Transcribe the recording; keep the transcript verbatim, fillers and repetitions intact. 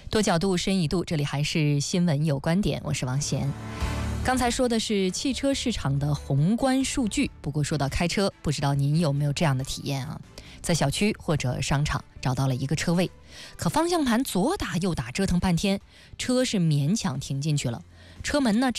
多角度深一度，这里还是新闻有观点，我是王贤。刚才说的是汽车市场的宏观数据，不过说到开车，不知道您有没有这样的体验啊？在小区或者商场找到了一个车位，可方向盘左打右打折腾半天，车是勉强停进去了，车门呢